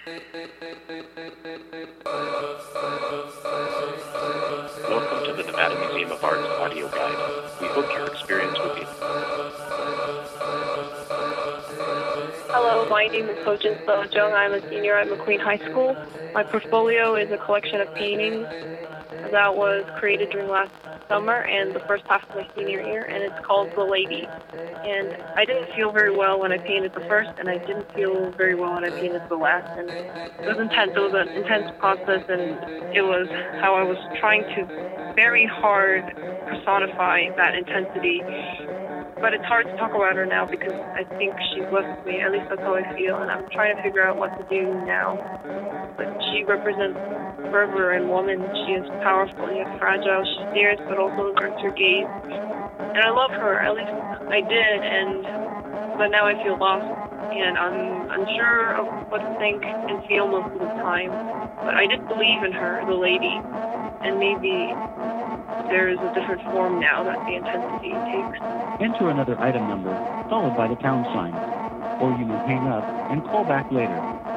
Welcome to the Nevada Museum of Art's audio guide. We hope your experience will be... Hello, my name is Sojin Seo-jung. I'm a senior at McQueen High School. My portfolio is a collection of paintings that was created during last summer and the first half of my senior year, and it's called The Lady. And I didn't feel very well when I painted the first, and I didn't feel very well when I painted the last. And it was intense. It was an intense process, and it was how I was trying to very hard personify that intensity. But it's hard to talk about her now because I think she's left me. At least that's how I feel, and I'm trying to figure out what to do now. But she represents fervor and woman. She is powerful yet fragile. She's fierce, but also averts her gaze. And I love her. At least I did. But now I feel lost, and I'm unsure of what to think and feel most of the time. But I did believe in her, the lady, and maybe there is a different form now that the intensity takes. Enter another item number, followed by the pound sign, or you may hang up and call back later.